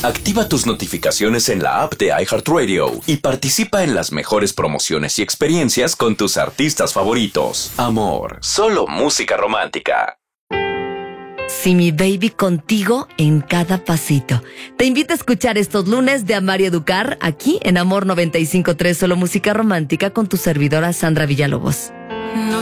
Activa tus notificaciones en la app de iHeartRadio y participa en las mejores promociones y experiencias con tus artistas favoritos. Amor, solo música romántica. Sí, mi baby, contigo en cada pasito. Te invito a escuchar estos lunes de Amar y Educar aquí en Amor 95.3, solo música romántica con tu servidora Sandra Villalobos. No